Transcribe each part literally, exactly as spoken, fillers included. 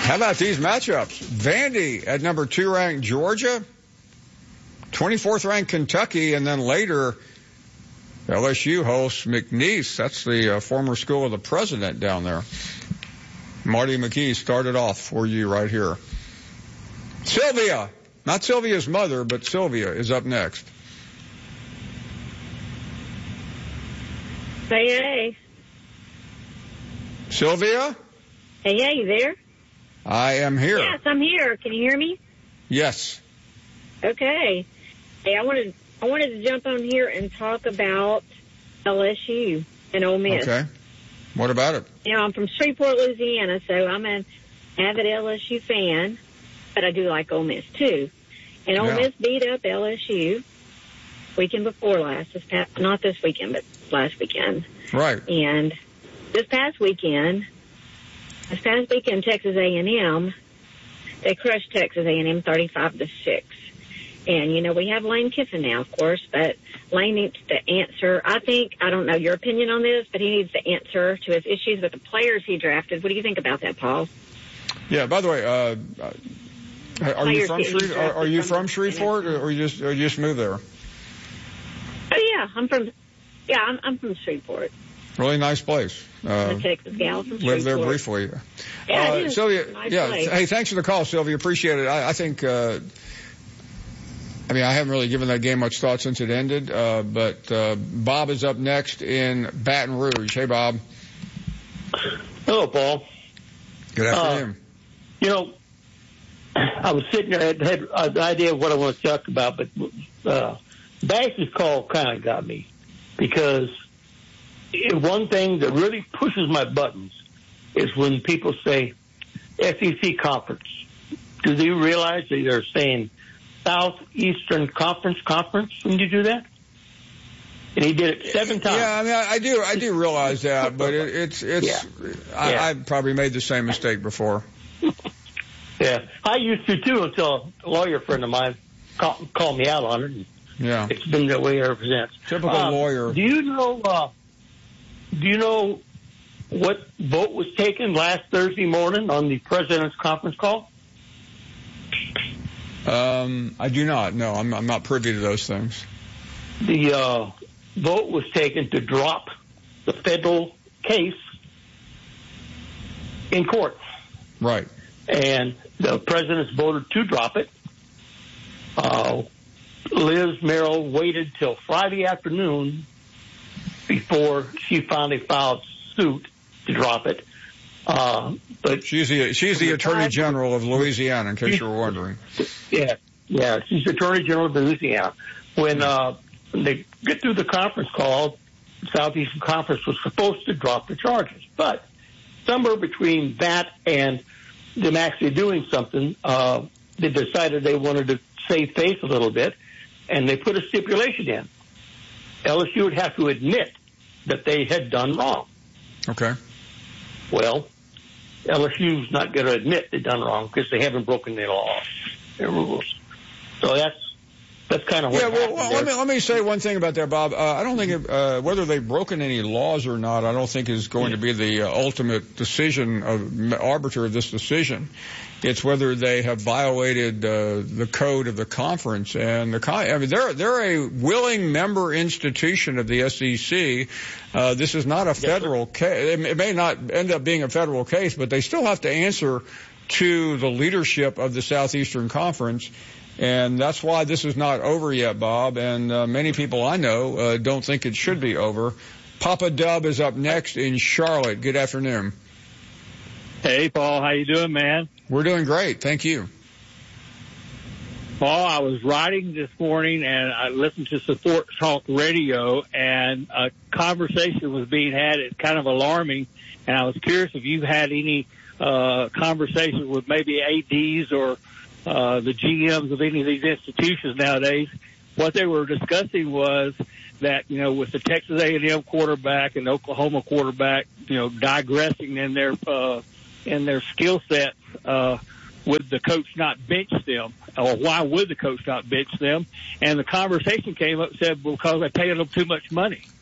How about these matchups? Vandy at number two ranked Georgia, twenty-fourth ranked Kentucky, and then later L S U hosts McNeese. That's the uh, former school of the president down there. Marty McKee started off for you right here. Sylvia, not Sylvia's mother, but Sylvia is up next. Hey, hey. Sylvia? Hey, hey, you there? I am here. Yes, I'm here. Can you hear me? Yes. Okay. Hey, I wanted I wanted to jump on here and talk about L S U and Ole Miss. Okay. What about it? You know, I'm from Shreveport, Louisiana, so I'm an avid L S U fan, but I do like Ole Miss too. And Ole Yeah. Miss beat up L S U weekend before last, this past, not this weekend, but last weekend. Right. And this past weekend, this past weekend, Texas A and M, they crushed Texas A and M thirty-five to six. And, you know, we have Lane Kiffin now, of course, but Lane needs to answer. I think, I don't know your opinion on this, but he needs to answer to his issues with the players he drafted. What do you think about that, Paul? Yeah, by the way, uh, are you from Shreveport? Are, are you from Shreveport, or you just or you just moved there? Oh yeah, I'm from. Yeah, I'm, I'm from Shreveport. Really nice place. Uh, I'm a Texas gal from Shreveport. Lived there briefly. Yeah, uh, it is. Sylvia. Nice yeah. place. Hey, thanks for the call, Sylvia. Appreciate it. I, I think. Uh, I mean, I haven't really given that game much thought since it ended. Uh, but uh, Bob is up next in Baton Rouge. Hey, Bob. Hello, Paul. Good afternoon. Uh, you know, I was sitting there, I had, had an idea of what I want to talk about, but uh, Bash's call kind of got me because one thing that really pushes my buttons is when people say S E C conference. Do they realize that they're saying Southeastern Conference conference when you do that? And he did it seven times. Yeah, I mean, I, I do, I do realize that, but it, it's, it's. Yeah. I, Yeah. I've probably made the same mistake before. Yeah, I used to too until a lawyer friend of mine call, called me out on it. And Yeah. it's been that way ever since. Typical Um, lawyer. Do you know? Uh, do you know what vote was taken last Thursday morning on the president's conference call? Um, I do not. No, I'm, I'm not privy to those things. The uh, vote was taken to drop the federal case in court. Right. And the president's voted to drop it. Uh, Liz Merrill waited till Friday afternoon before she finally filed suit to drop it. Uh, but she's the she's the Attorney General of Louisiana, in case you were wondering. Yeah, yeah, she's the Attorney General of Louisiana. When uh, when they get through the conference call, Southeastern Conference was supposed to drop the charges, but somewhere between that and them actually doing something, uh, they decided they wanted to save face a little bit, and they put a stipulation in. L S U would have to admit that they had done wrong. Okay. Well, L S U's not going to admit they've done wrong because they haven't broken their law, their rules. So that's that's kind of what yeah. Well, happened well there. let me let me say one thing about that, Bob. Uh, I don't think it, uh, whether they've broken any laws or not, I don't think is going to be the uh, ultimate decision of arbiter of this decision. It's whether they have violated uh, the code of the conference, and the con- I mean they're they're a willing member institution of the S E C. Uh, this is not a federal case. It may not end up being a federal case, but they still have to answer to the leadership of the Southeastern Conference. And that's why this is not over yet, Bob. And uh, many people I know uh, don't think it should be over. Papa Dub is up next in Charlotte. Good afternoon. Hey, Paul. How you doing, man? We're doing great. Thank you. Paul, I was riding this morning, and I listened to Support Talk Radio, and a conversation was being had. It's kind of alarming, and I was curious if you've had any uh, conversations with maybe A Ds or uh, the G Ms of any of these institutions nowadays. What they were discussing was that, you know, with the Texas A and M quarterback and Oklahoma quarterback, you know, digressing in their uh, in their skill sets, uh, would the coach not bench them, or why would the coach not bench them? And the conversation came up, said, well, because they paid them too much money.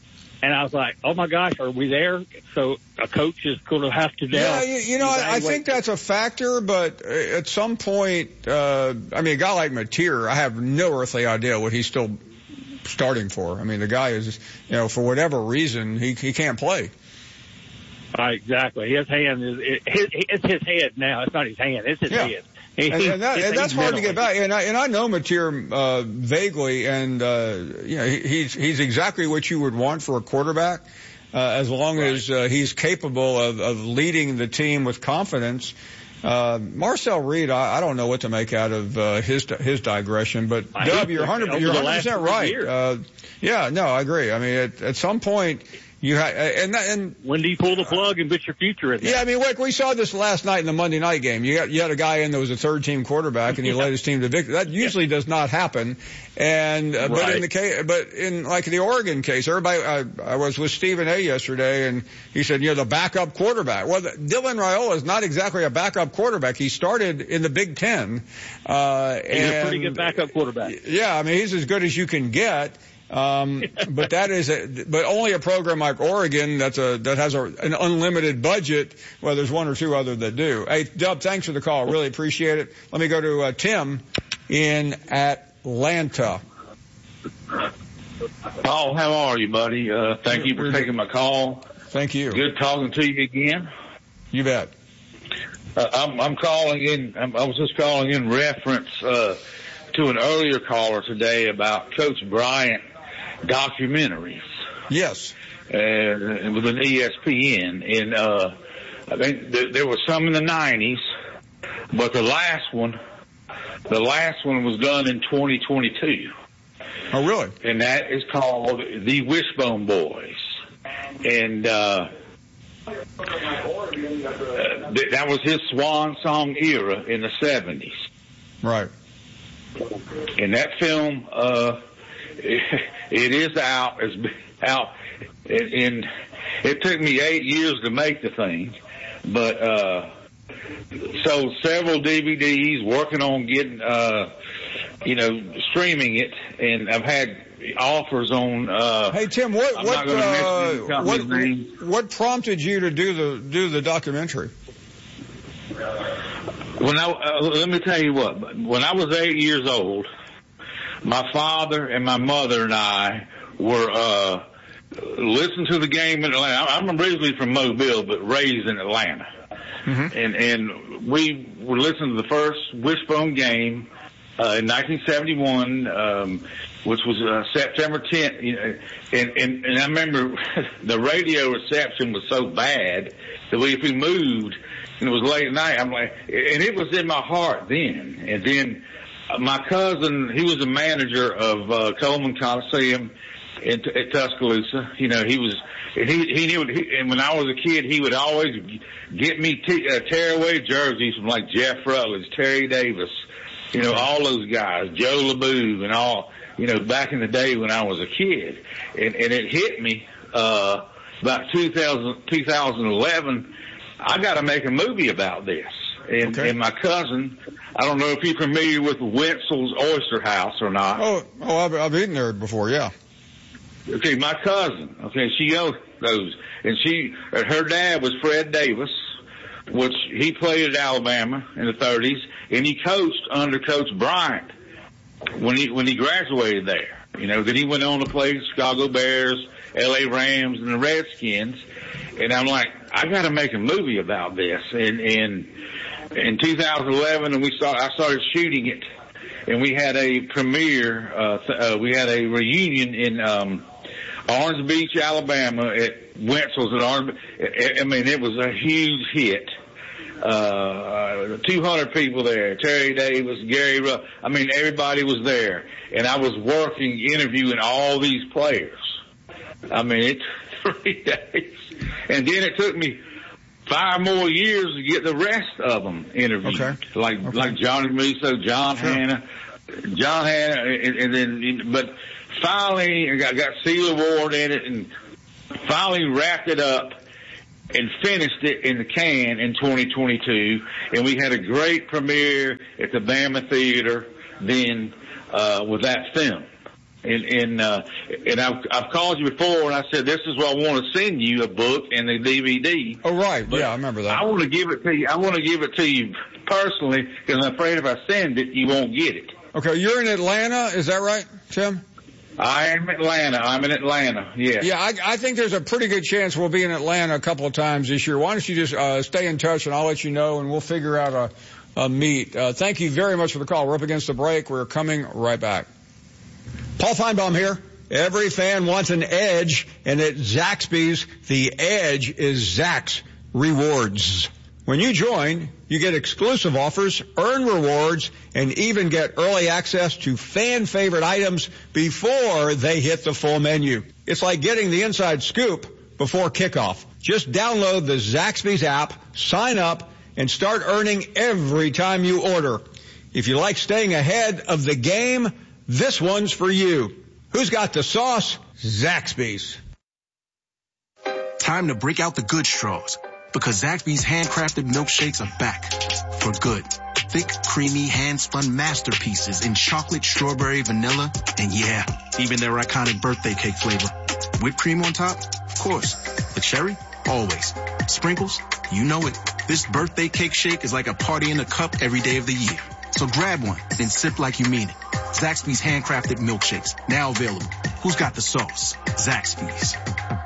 And I was like, oh my gosh, are we there? So a coach is going to have to. Yeah, you, you know, I, I think that's a factor, but at some point, uh, I mean, a guy like Mateer, I have no earthly idea what he's still starting for. I mean, the guy is, you know, for whatever reason, he he can't play. Right, exactly. His hand is, it, his, it's his head now. It's not his hand. It's his yeah. head. And, and, that, and that's hard to get back. And I, and I know Mateer, uh, vaguely, and, uh, you know, he, he's, he's exactly what you would want for a quarterback, uh, as long right. as, uh, he's capable of, of leading the team with confidence. Uh, Marcel Reed, I, I don't know what to make out of, uh, his, his digression, but I Dub, you're one hundred, you're one hundred percent right. Uh, yeah, no, I agree. I mean, at, at some point, You ha- and that, and when do you pull the plug and put your future in there? Yeah, I mean, like we saw this last night in the Monday night game. You got you had a guy in that was a third team quarterback, and he yeah. led his team to victory. That usually yeah. does not happen. And uh, right. but in the case, but in like the Oregon case, everybody. I, I was with Stephen A. yesterday, and he said, you know, the backup quarterback. Well, the, Dylan Raiola is not exactly a backup quarterback. He started in the Big Ten. Uh, he's and, a pretty good backup quarterback. Yeah, I mean, he's as good as you can get. Um, but that is a, but only a program like Oregon that's a, that has a, an unlimited budget. Well, there's one or two other that do. Hey, Dub, thanks for the call. Really appreciate it. Let me go to, uh, Tim in Atlanta. Paul, how are you, buddy? Uh, thank you for taking my call. Thank you. Good talking to you again. You bet. Uh, I'm, I'm calling in, I'm, I was just calling in reference, uh, to an earlier caller today about Coach Bryant documentaries. Yes. Uh, with an E S P N. And, uh, I think th- there was some in the nineties, but the last one, the last one was done in twenty twenty-two. Oh, really? And that is called The Wishbone Boys. And, uh, uh th- that was his swan song era in the seventies. Right. And that film, uh, it, it is out, it's out, and, and it took me eight years to make the thing, but, uh, sold several D V Ds, working on getting, uh, you know, streaming it, and I've had offers on, uh, hey Tim, what, I'm what, uh, what, what prompted you to do the, do the documentary? When I, uh, let me tell you what, when I was eight years old, my father and my mother and I were, uh, listening to the game in Atlanta. I'm originally from Mobile, but raised in Atlanta. Mm-hmm. And, and we were listening to the first Wishbone game, uh, in nineteen seventy-one, um, which was, uh, September tenth. You know, and, and, and I remember the radio reception was so bad that we, if we moved, and it was late at night, I'm like, and it was in my heart then. And then my cousin, he was a manager of, uh, Coleman Coliseum in, at Tuscaloosa. You know, he was, and he, he knew, he, and when I was a kid, he would always get me t- uh, tearaway jerseys from like Jeff Rutledge, Terry Davis, you know, all those guys, Joe LeBouve and all, you know, back in the day when I was a kid. And, and it hit me, uh, about two thousand, two thousand eleven, I got to make a movie about this. And, okay. and my cousin, I don't know if you're familiar with Wenzel's Oyster House or not. Oh, oh, I've, I've eaten there before, yeah. Okay, my cousin, okay, she knows those. And she, her dad was Fred Davis, which he played at Alabama in the thirties, and he coached under Coach Bryant when he, when he graduated there. You know, then he went on to play Chicago Bears, L A Rams, and the Redskins. And I'm like, I got to make a movie about this. And, and in two thousand eleven, and we start, I started shooting it, and we had a premiere. Uh, uh, we had a reunion in um, Orange Beach, Alabama, at Wenzel's at Orange. I mean, it was a huge hit. Uh, two hundred people there. Terry Davis, Gary Ruff. I mean, everybody was there, and I was working, interviewing all these players. I mean, it took three days, and then it took me five more years to get the rest of them interviewed. Okay. Like okay. like Johnny Musso, John sure. Hanna, John Hanna, and, and then but finally I got, got Seal Award in it, and finally wrapped it up and finished it in the can in twenty twenty-two, and we had a great premiere at the Bama Theater then uh, with that film. And, and, uh, and I've, I've called you before and I said, this is what I want to send you, a book and a D V D. Oh, right. But yeah, I remember that. I want to give it to you. I want to give it to you personally because I'm afraid if I send it, you won't get it. Okay. You're in Atlanta. Is that right, Tim? I am Atlanta. I'm in Atlanta. Yeah. Yeah. I, I think there's a pretty good chance we'll be in Atlanta a couple of times this year. Why don't you just, uh, stay in touch and I'll let you know and we'll figure out a, a meet. Uh, thank you very much for the call. We're up against the break. We're coming right back. Paul Feinbaum here. Every fan wants an edge, and at Zaxby's, the edge is Zax Rewards. When you join, you get exclusive offers, earn rewards, and even get early access to fan-favorite items before they hit the full menu. It's like getting the inside scoop before kickoff. Just download the Zaxby's app, sign up, and start earning every time you order. If you like staying ahead of the game, this one's for you. Who's got the sauce? Zaxby's. Time to break out the good straws, because Zaxby's handcrafted milkshakes are back for good. Thick, creamy, hand-spun masterpieces in chocolate, strawberry, vanilla, and yeah, even their iconic birthday cake flavor. Whipped cream on top? Of course. The cherry? Always. Sprinkles? You know it. This birthday cake shake is like a party in a cup every day of the year. So grab one and sip like you mean it. Zaxby's handcrafted milkshakes, now available. Who's got the sauce? Zaxby's.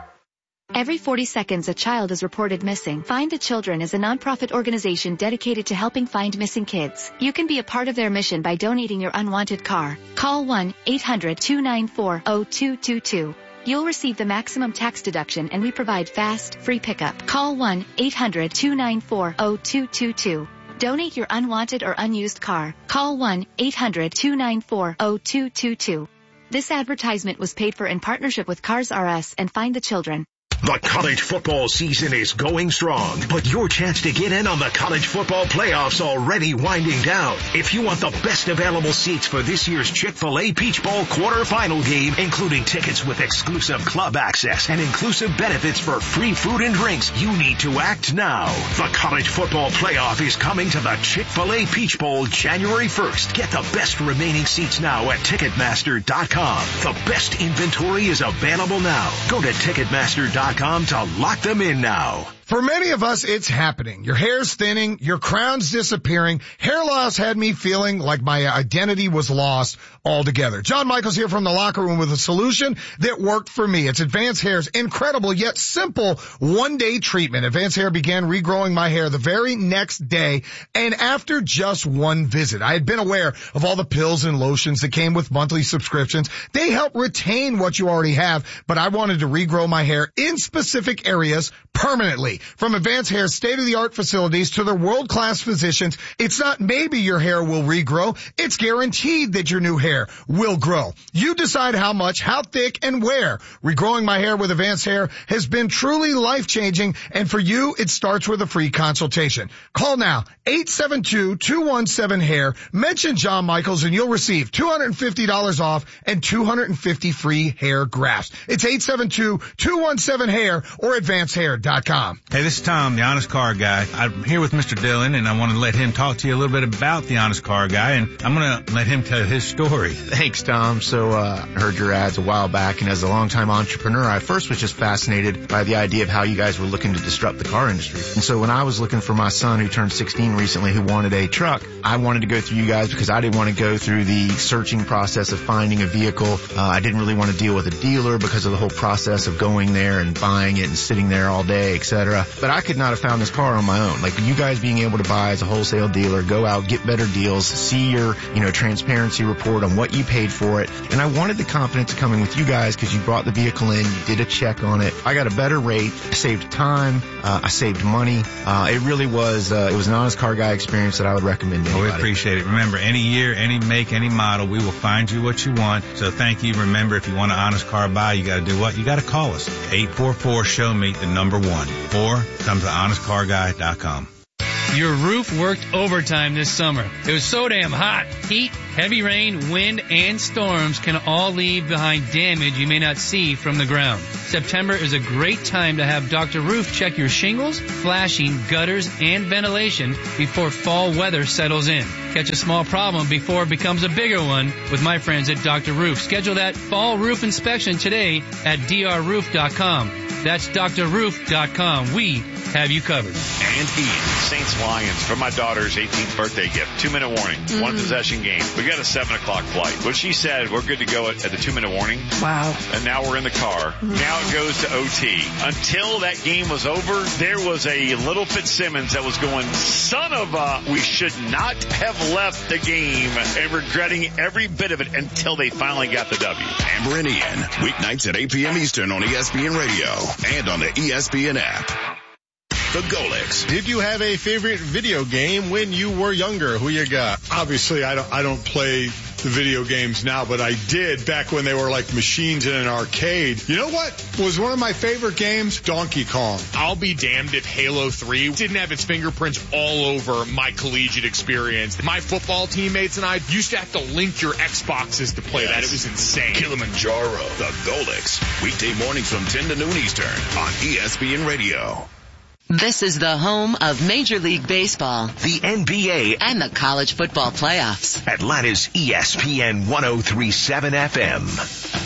Every forty seconds, a child is reported missing. Find the Children is a nonprofit organization dedicated to helping find missing kids. You can be a part of their mission by donating your unwanted car. Call one eight hundred two nine four zero two two two. You'll receive the maximum tax deduction, and we provide fast, free pickup. Call one eight hundred two nine four zero two two two. Donate your unwanted or unused car. Call one eight hundred two nine four zero two two two. This advertisement was paid for in partnership with Cars R Us and Find the Children. The college football season is going strong, but your chance to get in on the college football playoffs already winding down. If you want the best available seats for this year's Chick-fil-A Peach Bowl quarterfinal game, including tickets with exclusive club access and inclusive benefits for free food and drinks, you need to act now. The college football playoff is coming to the Chick-fil-A Peach Bowl January first. Get the best remaining seats now at Ticketmaster dot com. The best inventory is available now. Go to Ticketmaster dot com to lock them in now. For many of us, it's happening. Your hair's thinning, your crown's disappearing. Hair loss had me feeling like my identity was lost altogether. John Michaels here from the Locker Room with a solution that worked for me. It's Advanced Hair's incredible yet simple one-day treatment. Advanced Hair began regrowing my hair the very next day, and after just one visit. I had been aware of all the pills and lotions that came with monthly subscriptions. They help retain what you already have, but I wanted to regrow my hair in specific areas permanently. From Advanced Hair's state-of-the-art facilities to their world-class physicians, it's not maybe your hair will regrow, it's guaranteed that your new hair will grow. You decide how much, how thick, and where. Regrowing my hair with Advanced Hair has been truly life-changing, and for you, it starts with a free consultation. Call now, eight seven two, two one seven, hair, mention John Michaels, and you'll receive two hundred fifty dollars off and two hundred fifty free hair grafts. It's eight seven two, two one seven, hair or advanced hair dot com. Hey, this is Tom, the Honest Car Guy. I'm here with Mister Dillon, and I want to let him talk to you a little bit about the Honest Car Guy, and I'm going to let him tell his story. Thanks, Tom. So, uh, I heard your ads a while back, and as a longtime entrepreneur, I first was just fascinated by the idea of how you guys were looking to disrupt the car industry. And so when I was looking for my son who turned sixteen recently who wanted a truck, I wanted to go through you guys because I didn't want to go through the searching process of finding a vehicle. Uh, I didn't really want to deal with a dealer because of the whole process of going there and buying it and sitting there all day, et cetera. But I could not have found this car on my own. Like you guys being able to buy as a wholesale dealer, go out, get better deals, see your, you know, transparency report on what you paid for it. And I wanted the confidence of coming with you guys because you brought the vehicle in, you did a check on it. I got a better rate, I saved time, uh, I saved money. Uh, it really was, uh, it was an Honest Car Guy experience that I would recommend to anybody. Oh, we appreciate it. Remember, any year, any make, any model, we will find you what you want. So thank you. Remember, if you want an Honest Car Buy, you got to do what? You got to call us. eight four four, show me the number one. Or come to honest car guy dot com. Your roof worked overtime this summer. It was so damn hot. Heat, heavy rain, wind, and storms can all leave behind damage you may not see from the ground. September is a great time to have Doctor Roof check your shingles, flashing, gutters, and ventilation before fall weather settles in. Catch a small problem before it becomes a bigger one with my friends at Doctor Roof. Schedule that fall roof inspection today at d r roof dot com. That's d r roof dot com. We have you covered. And Ian, Saints Lions for my daughter's eighteenth birthday gift. Two minute warning, mm-hmm. one possession game. We got a seven o'clock flight. But she said we're good to go at, at the two minute warning. Wow. And now we're in the car. Mm-hmm. Now it goes to O T. Until that game was over, there was a little Fitzsimmons that was going, son of a, we should not have left the game, and regretting every bit of it until they finally got the W. Amber and Ian, weeknights at eight p.m. Eastern on E S P N Radio and on the E S P N app. The Golics. Did you have a favorite video game when you were younger? Who you got? Obviously, I don't, I don't play the video games now, but I did back when they were like machines in an arcade. You know what was one of my favorite games? Donkey Kong. I'll be damned if Halo three didn't have its fingerprints all over my collegiate experience. My football teammates and I used to have to link your Xboxes to play yes. that. It was insane. Kilimanjaro. The Golics. Weekday mornings from ten to noon Eastern on E S P N Radio. This is the home of Major League Baseball, the N B A, and the college football playoffs. Atlanta's E S P N one oh three point seven F M.